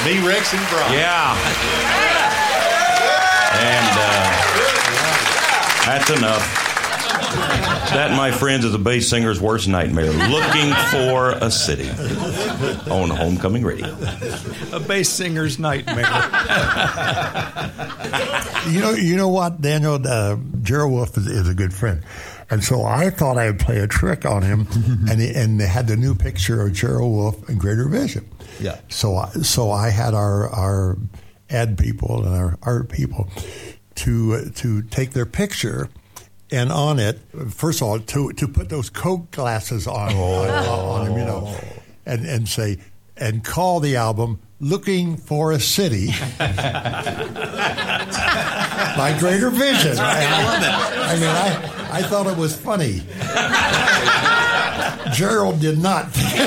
Me, Rex, and Brian. Yeah. And that's enough. That, my friends, is a bass singer's worst nightmare. Looking for a city on Homecoming Radio. A bass singer's nightmare. You know what, Daniel? Gerald Wolfe is a good friend. And so I thought I would play a trick on him, and they had the new picture of Gerald Wolfe and Greater Vision. Yeah. So I had our ad people and our art people to take their picture, and on it, first of all, to put those Coke glasses on him, you know, and say, and call the album "Looking for a City" by Greater Vision. I love it. I mean, I thought it was funny. Gerald did not.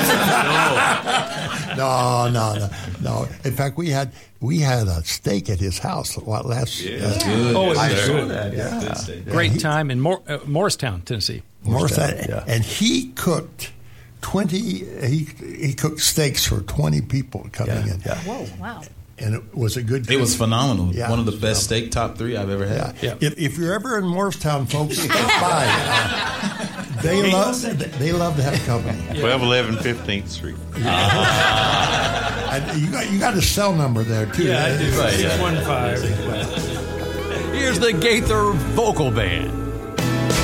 No. In fact, we had a steak at his house last. Oh, I saw that. Yeah. Good steak. Great time in Morristown, Tennessee. And he cooked 20. He cooked steaks for 20 people coming in. Yeah. Whoa, wow. And it was a good. It was phenomenal. Yeah. One of the best steak top 3 I've ever had. Yeah. If you're ever in Morristown, folks, stop by. They love to have company. 1211 15th Street. And you got a cell number there too. Yeah, I do. Right, 615. Here's the Gaither Vocal Band.